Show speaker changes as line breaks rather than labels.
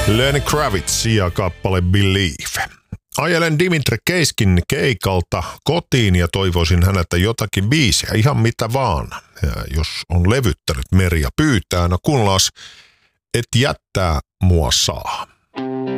Lenny Kravitz ja kappale Believe. Ajelen Dimitri Keiskin keikalta kotiin ja toivoisin häneltä jotakin biisiä, ihan mitä vaan. Ja jos on levyttänyt Merja pyytää, no kuunnellaan, et jättää mua saa.